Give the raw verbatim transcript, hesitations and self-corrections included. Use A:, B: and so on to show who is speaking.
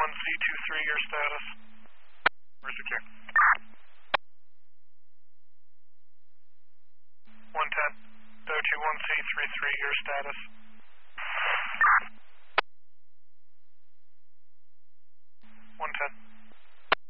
A: one C two three, your status.
B: Mercy clear.
A: one ten, Doji one C three three, your status.